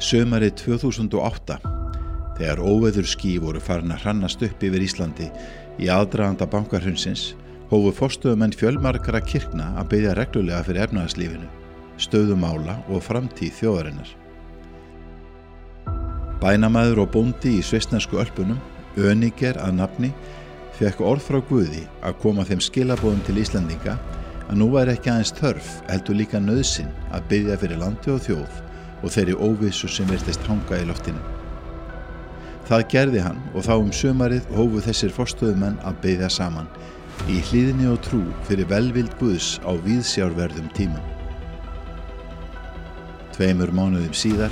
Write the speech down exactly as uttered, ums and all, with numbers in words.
Sumarið tvö þúsund og átta, þegar óveðurský voru farin að hrannast upp yfir Íslandi í aðdraganda bankahrunsins, hófu forstöðumenn fjölmargra kirkna að biðja reglulega fyrir efnahagslífinu, stöðu mála og framtíð þjóðarinnar. Bænamaður og bóndi í svissnesku Ölpunum, Öniger að nafni, fékk orð frá Guði að koma þeim skilaboðum til Íslendinga að nú væri ekki aðeins þörf, heldur líka nauðsyn að biðja fyrir landi og þjóð og þeirri óvissu sem virtist hanga í loftinu. Það gerði hann og þá um sumarið hófu þessir forstöðumenn að biðja saman í hlýðni og trú fyrir velvild Guðs á víðsjárverðum tímum. Tveimur mánuðum síðar